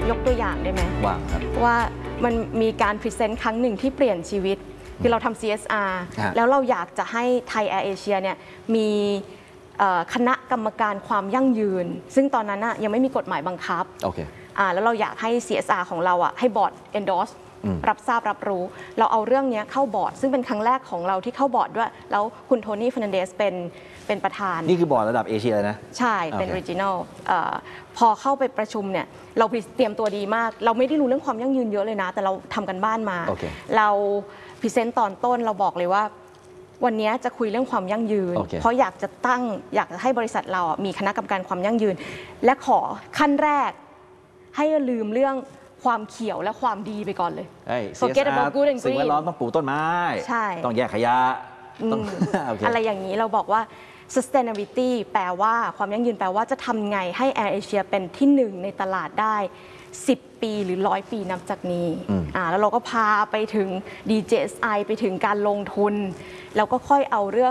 ยกตัวอย่างได้ไหมว่าครับว่ามันมีการพรีเซนต์ครั้งหนึ่งที่เปลี่ยนชีวิตคือเราทำ CSR แล้วเราอยากจะให้ไทยแอร์เอเชียเนี่ยมีคณะกรรมการความยั่งยืนซึ่งตอนนั้นยังไม่มีกฎหมายบังคับแล้วเราอยากให้ CSR ของเราให้บอร์ด endorse รับทราบรับรู้เราเอาเรื่องนี้เข้าบอร์ดซึ่งเป็นครั้งแรกของเราที่เข้าบอร์ดด้วยแล้วคุณโทนี่ เฟอร์นันเดสเป็นประธานนี่คือบอร์ดระดับเอเชียเลยนะใช่เป็น regional พอเข้าไปประชุมเนี่ยเราเตรียมตัวดีมากเราไม่ได้รู้เรื่องความยั่งยืนเยอะเลยนะแต่เราทำกันบ้านมาเราพรีเซนต์ตอนต้นเราบอกเลยว่าวันนี้จะคุยเรื่องความยั่งยืนเพราะอยากจะให้บริษัทเรามีคณะกรรมการความยั่งยืนและขอขั้นแรกให้ลืมเรื่องความเขียวและความดีไปก่อนเลย Forget about good and green สิ่งแวดล้อมต้องปลูกต้นไม้ต้องแยกขยะอะไรอย่างนี้เราบอกว่า sustainability แปลว่าความยั่งยืนแปลว่าจะทำไงให้ Air Asia เป็นที่หนึ่งในตลาดได้10 ปีหรือ100 ปีนับจากนี้แล้วเราก็พาไปถึง DJSI ไปถึงการลงทุนแล้วก็ค่อยเอาเรื่อง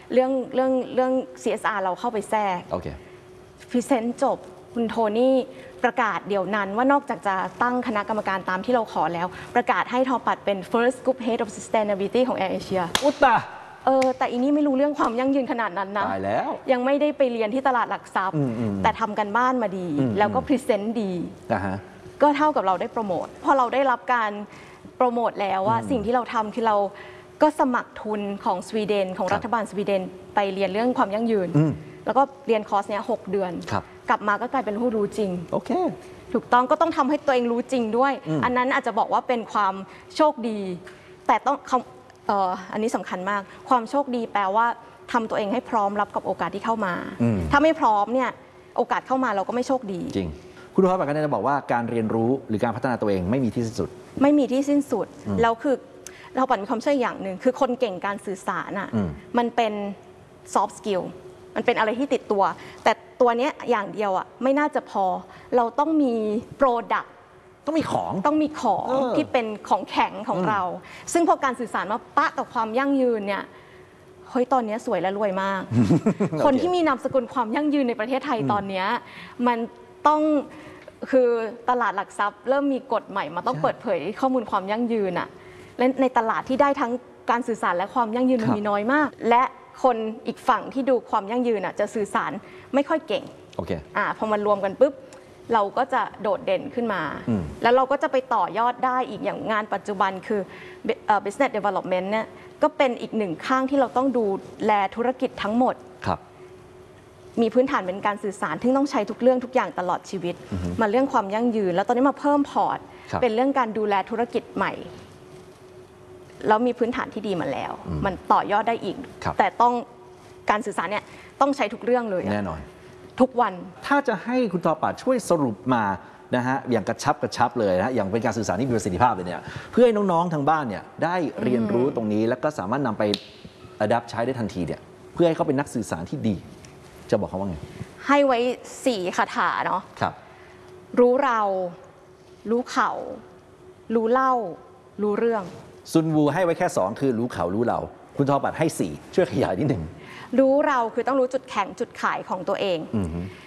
CSR เราเข้าไปแทรกพรีเซนต์จบคุณโทนี่ประกาศเดี๋ยวนั้นว่านอกจากจะตั้งคณะกรรมการตามที่เราขอแล้วประกาศให้ทอปัดเป็น First Group Head of Sustainability ของ Air Asia อุตตะแต่อีนี่ไม่รู้เรื่องความยั่งยืนขนาดนั้นนะตายแล้วยังไม่ได้ไปเรียนที่ตลาดหลักทรัพย์แต่ทำกันบ้านมาดีแล้วก็พรีเซนต์ดีก็เท่ากับเราได้โปรโมทพอเราได้รับการโปรโมทแล้วว่าสิ่งที่เราทำคือเราก็สมัครทุนของสวีเดนของรัฐบาลสวีเดนไปเรียนเรื่องความยั่งยืนแล้วก็เรียนคอร์สเนี้ย6 เดือนกลับมาก็กลายเป็นผู้รู้จริงโอเคถูกต้องก็ต้องทำให้ตัวเองรู้จริงด้วยอันนั้นอาจจะบอกว่าเป็นความโชคดีแต่ต้องอันนี้สำคัญมากความโชคดีแปลว่าทำตัวเองให้พร้อมรับกับโอกาสที่เข้ามาถ้าไม่พร้อมเนี่ยโอกาสเข้ามาเราก็ไม่โชคดีจริงคุณพ่อบอกกันจะบอกว่าการเรียนรู้หรือการพัฒนาตัวเองไม่มีที่สิ้นสุดไม่มีที่สิ้นสุดแล้วคือเราปัดมีความเชื่ออย่างหนึ่งคือคนเก่งการสื่อสารมันเป็น soft skill มันเป็นอะไรที่ติดตัวแต่ตัวนี้อย่างเดียวไม่น่าจะพอเราต้องมี product ต้องมีของที่เป็นของแข็งของเราซึ่งพอการสื่อสารมาปะกับความยั่งยืนเนี่ยเฮ้ยตอนนี้สวยและรวยมาก คนที่มีนามสกุลความยั่งยืนในประเทศไทยตอนนี้มันต้องคือตลาดหลักทรัพย์เริ่มมีกฎใหม่มาต้องเปิดเผยข้อมูลความยั่งยืนและในตลาดที่ได้ทั้งการสื่อสารและความยั่งยืนมันมีน้อยมากและคนอีกฝั่งที่ดูความยั่งยืนจะสื่อสารไม่ค่อยเก่งพอมันรวมกันปุ๊บเราก็จะโดดเด่นขึ้นมาแล้วเราก็จะไปต่อยอดได้อีกอย่างงานปัจจุบันคือ business development เนี่ยก็เป็นอีกหนึ่งข้างที่เราต้องดูแลธุรกิจทั้งหมดมีพื้นฐานเป็นการสื่อสารที่ต้องใช้ทุกเรื่องทุกอย่างตลอดชีวิตมาเรื่องความยั่งยืนแล้วตอนนี้มาเพิ่มพอร์ตเป็นเรื่องการดูแลธุรกิจใหม่แล้วมีพื้นฐานที่ดีมาแล้วมันต่อยอดได้อีกแต่ต้องการสื่อสารเนี่ยต้องใช้ทุกเรื่องเลยแน่นอนทุกวันถ้าจะให้คุณทอปัดช่วยสรุปมานะฮะอย่างกระชับเลยนะอย่างเป็นการสื่อสารที่มีประสิทธิภาพเลยเนี่ยเพื่อให้น้องๆทางบ้านเนี่ยได้เรียนรู้ตรงนี้แล้วก็สามารถนำไปadapt ใช้ได้ทันทีเนี่ยเพื่อให้เขาเป็นนักสื่อสารที่ดีจะบอกเขาว่าไงให้ไว้4 คาถาเนาะครับรู้เรารู้เขารู้เล่ารู้เรื่องซุนวูให้ไว้แค่2คือรู้เขารู้เราคุณทอปัดให้4ช่วยขยายนิดหนึ่งรู้เราคือต้องรู้จุดแข็งจุดขายของตัวเอง